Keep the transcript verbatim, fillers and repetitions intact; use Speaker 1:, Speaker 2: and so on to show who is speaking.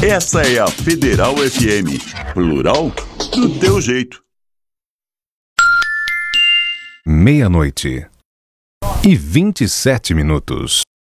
Speaker 1: Essa é a Federal F M, plural do teu jeito.
Speaker 2: Meia-noite e vinte e sete minutos.